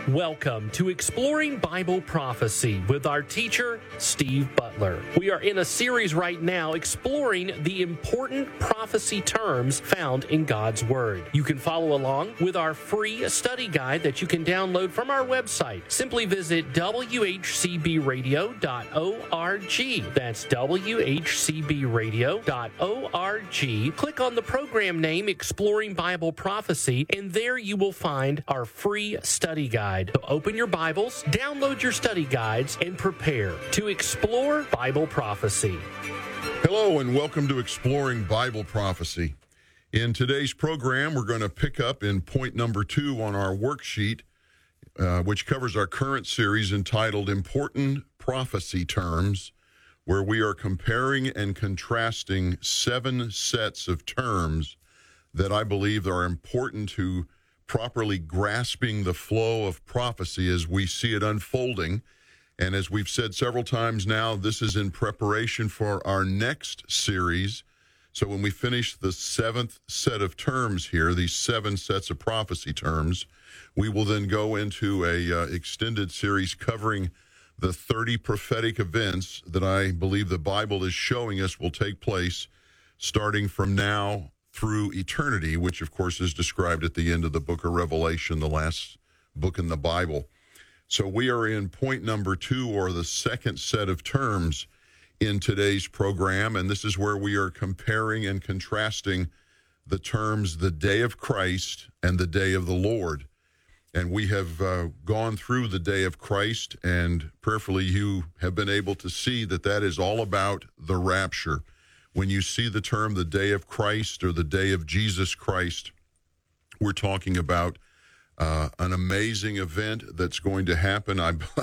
Welcome to Exploring Bible Prophecy with our teacher, Steve Butler. We are in a series right now exploring the important prophecy terms found in God's Word. You can follow along with our free study guide that you can download from our website. Simply visit whcbradio.org. That's whcbradio.org. Click on the program name Exploring Bible Prophecy, and there you will find our free study guide. So open your Bibles, download your study guides, and prepare to explore Bible prophecy. Hello, and welcome to Exploring Bible Prophecy. In today's program, we're going to pick up in point number 2 on our worksheet, which covers our current series entitled Important Prophecy Terms, where we are comparing and contrasting 7 sets of terms that I believe are important to properly grasping the flow of prophecy as we see it unfolding. And as we've said several times now, this is in preparation for our next series. So when we finish the 7th set of terms here, these 7 sets of prophecy terms, we will then go into a extended series covering the 30 prophetic events that I believe the Bible is showing us will take place starting from now through eternity, which of course is described at the end of the book of Revelation, the last book in the Bible. So we are in point number 2, or the second set of terms in today's program, and this is where we are comparing and contrasting the terms the day of Christ and the day of the Lord. And we have gone through the day of Christ, and prayerfully you have been able to see that that is all about the rapture. When you see the term the day of Christ or the day of Jesus Christ, we're talking about an amazing event that's going to happen,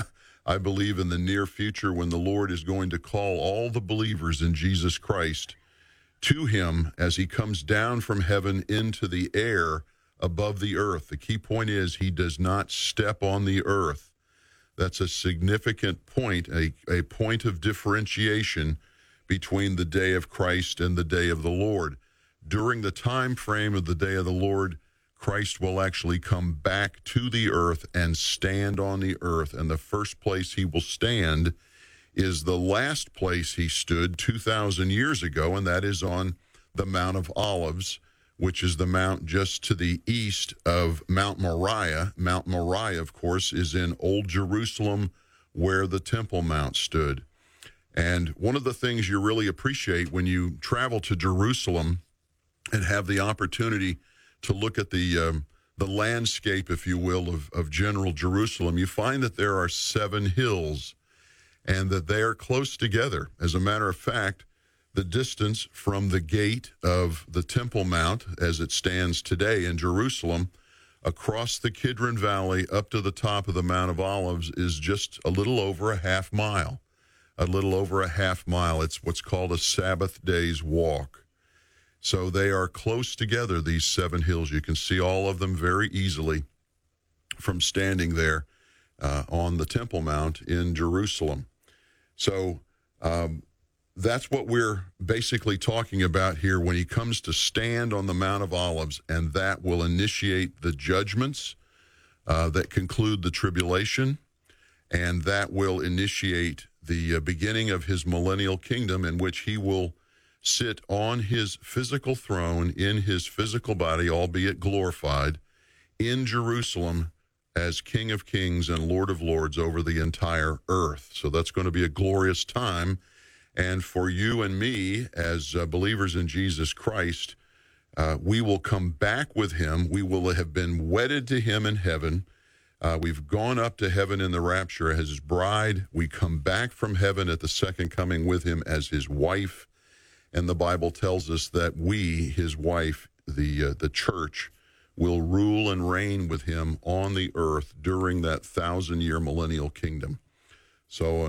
I believe, in the near future, when the Lord is going to call all the believers in Jesus Christ to him as he comes down from heaven into the air above the earth. The key point is he does not step on the earth. That's a significant point, a point of differentiation between the day of Christ and the day of the Lord. During the time frame of the day of the Lord, Christ will actually come back to the earth and stand on the earth. And the first place he will stand is the last place he stood 2,000 years ago, and that is on the Mount of Olives, which is the mount just to the east of Mount Moriah. Mount Moriah, of course, is in Old Jerusalem, where the Temple Mount stood. And one of the things you really appreciate when you travel to Jerusalem and have the opportunity to look at the landscape, if you will, of general Jerusalem, you find that there are 7 hills and that they are close together. As a matter of fact, the distance from the gate of the Temple Mount, as it stands today in Jerusalem, across the Kidron Valley up to the top of the Mount of Olives is just a little over a half mile. A little over a half mile. It's what's called a Sabbath day's walk. So they are close together, these 7 hills. You can see all of them very easily from standing there on the Temple Mount in Jerusalem. So that's what we're basically talking about here when he comes to stand on the Mount of Olives, and that will initiate the judgments that conclude the tribulation, and that will initiate the beginning of his millennial kingdom, in which he will sit on his physical throne in his physical body, albeit glorified, in Jerusalem as King of Kings and Lord of Lords over the entire earth. So that's going to be a glorious time. And for you and me, as believers in Jesus Christ, we will come back with him. We will have been wedded to him in heaven. We've gone up to heaven in the rapture as his bride. We come back from heaven at the second coming with him as his wife. And the Bible tells us that we, his wife, the church, will rule and reign with him on the earth during that 1,000-year millennial kingdom. So